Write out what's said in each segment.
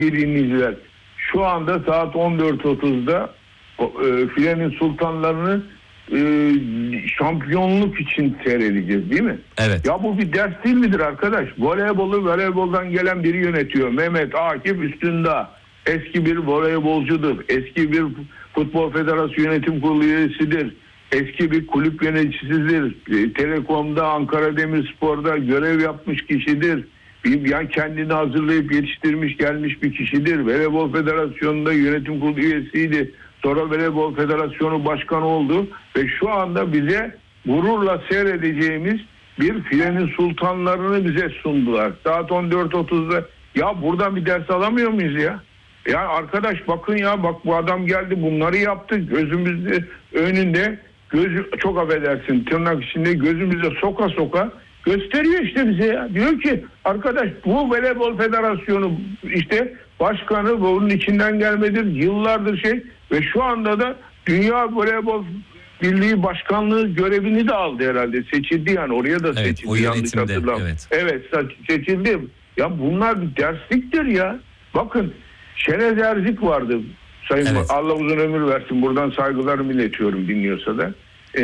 dinleyiciler, şu anda saat 14.30'da filenin sultanlarını şampiyonluk için seyredeceğiz değil mi? Evet. Ya bu bir ders değil midir arkadaş? Voleyboldan gelen biri yönetiyor. Mehmet Akif Üstündağ. Eski bir voleybolcudur. Eski bir Futbol Federasyonu Yönetim Kurulu üyesidir. Eski bir kulüp yöneticisidir. Telekom'da, Ankara Demirspor'da görev yapmış kişidir. Yani kendini hazırlayıp yetiştirmiş gelmiş bir kişidir. Voleybol Federasyonu'nda yönetim kurulu üyesiydi. Sonra Voleybol Federasyonu Başkanı oldu. Ve şu anda bize gururla seyredeceğimiz bir filenin sultanlarını bize sundular. Saat 14.30'da. Ya buradan bir ders alamıyor muyuz ya? Ya arkadaş bakın ya, bak bu adam geldi bunları yaptı. Gözümüzde önünde, çok affedersin tırnak içinde, gözümüze soka soka gösteriyor işte bize ya. Diyor ki arkadaş bu Voleybol Federasyonu işte başkanı bunun içinden gelmedir. Yıllardır ve şu anda da Dünya Voleybol Birliği Başkanlığı görevini de aldı herhalde. Seçildi yani, oraya da seçildi. O yönetimde. Evet seçildi. Ya bunlar bir dersliktir ya. Bakın Şenez Erzik vardı. Sayın Allah uzun ömür versin. Buradan saygılarımı iletiyorum dinliyorsa da.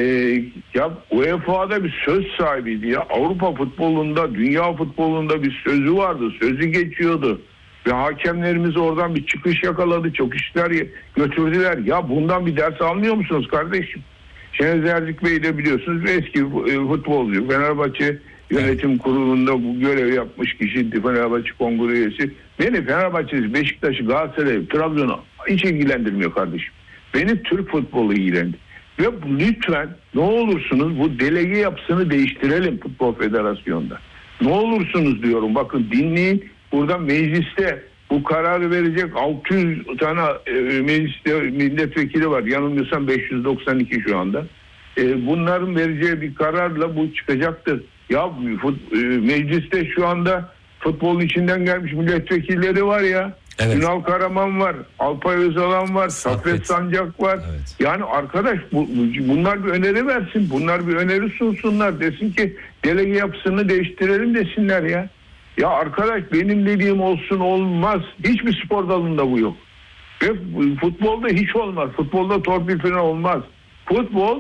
Ya UEFA'da bir söz sahibiydi ya. Avrupa futbolunda, dünya futbolunda bir sözü vardı. Sözü geçiyordu. Ve hakemlerimiz oradan bir çıkış yakaladı. Çok işler götürdüler. Ya bundan bir ders almıyor musunuz kardeşim? Şenez Erzik Bey de biliyorsunuz eski futbolcu. Fenerbahçe Yönetim Kurulu'nda bu görev yapmış kişiydi. Fenerbahçe Kongre üyesi. Beni Fenerbahçe'si, Beşiktaş'ı, Galatasaray'ı, Trabzon'u hiç ilgilendirmiyor kardeşim. Beni Türk futbolu ilgilendir. Ve lütfen ne olursunuz bu delege yapısını değiştirelim Futbol Federasyonu'nda. Ne olursunuz diyorum, bakın dinleyin. Burada mecliste bu kararı verecek 600 tane mecliste milletvekili var. Yanılmıyorsam 592 şu anda. Bunların vereceği bir kararla bu çıkacaktır. Ya mecliste şu anda futbolun içinden gelmiş milletvekilleri var ya. Evet. Ünal Karaman var, Alpay Özalan var, Saffet Sancak var. Evet. Yani arkadaş bunlar bir öneri versin. Bunlar bir öneri sunsunlar. Desin ki delege yapısını değiştirelim desinler ya. Ya arkadaş benim dediğim olsun olmaz. Hiçbir spor dalında bu yok. Ve futbolda hiç olmaz. Futbolda torpil falan olmaz. Futbol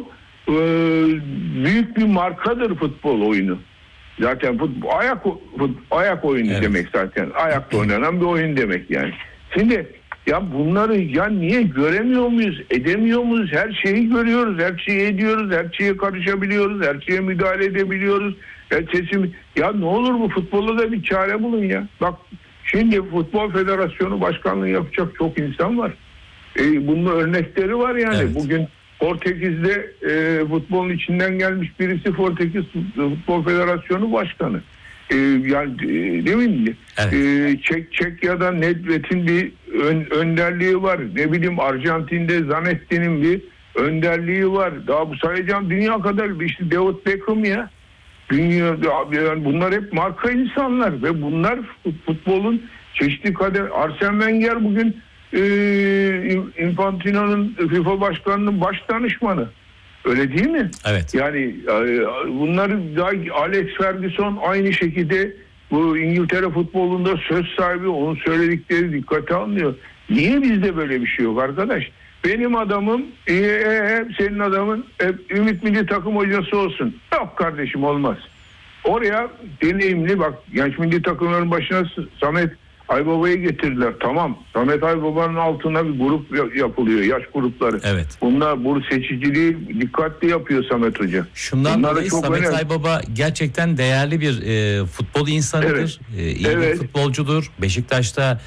büyük bir markadır futbol oyunu. Zaten futbol, ayak oyunu demek zaten. Ayakta oynanan bir oyun demek yani. Şimdi ya bunları ya niye göremiyor muyuz? Edemiyor muyuz? Her şeyi görüyoruz. Her şeyi ediyoruz. Her şeye karışabiliyoruz. Her şeye müdahale edebiliyoruz. Ya ne olur bu futbola da bir çare bulun ya. Bak şimdi Futbol Federasyonu Başkanlığı yapacak çok insan var. Bunun örnekleri var yani. Evet. Bugün Portekiz'de futbolun içinden gelmiş birisi Portekiz Futbol Federasyonu Başkanı. Yani değil mi? Evet. Çekya'da Nedved'in bir önderliği var. Ne bileyim Arjantin'de Zanetti'nin bir önderliği var. Daha bu sayacağım dünya kadar işte David Beckham ya. Yani bunlar hep marka insanlar ve bunlar futbolun çeşitli Arsene Wenger bugün Infantino'nun FIFA Başkanı'nın baş danışmanı. Öyle değil mi? Evet. Yani bunları Alex Ferguson aynı şekilde bu İngiltere futbolunda söz sahibi, onun söyledikleri dikkate alınıyor. Niye bizde böyle bir şey yok arkadaş? Benim adamım senin adamın Ümit Milli Takım hocası olsun. Yok kardeşim, olmaz. Oraya deneyimli bak genç milli takımların başına Samet Aybaba'yı getirdiler. Tamam. Samet Aybaba'nın altına bir grup yapılıyor. Yaş grupları. Evet. Bunlar bu seçiciliği dikkatli yapıyor Samet Hoca. Şundan dolayı Samet Aybaba gerçekten değerli bir futbol insanıdır. Evet. İyi bir futbolcudur. Beşiktaş'ta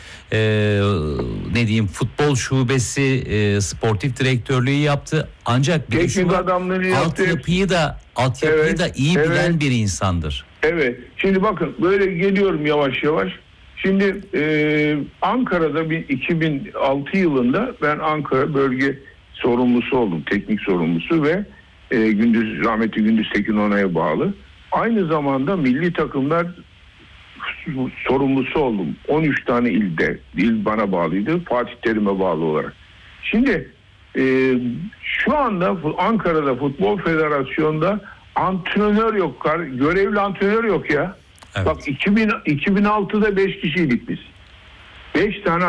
futbol şubesi sportif direktörlüğü yaptı. Ancak bir şu altyapıyı da iyi bilen bir insandır. Evet. Şimdi bakın böyle geliyorum yavaş yavaş. Şimdi Ankara'da 2006 yılında ben Ankara bölge sorumlusu oldum. Teknik sorumlusu ve rahmetli Gündüz Tekin Onay'a bağlı. Aynı zamanda milli takımlar sorumlusu oldum. 13 tane il bana bağlıydı. Fatih Terim'e bağlı olarak. Şimdi şu anda Ankara'da Futbol Federasyonu'nda antrenör yok. Görevli antrenör yok ya. Evet. Bak 2006'da 5 kişiydik biz. 5 tane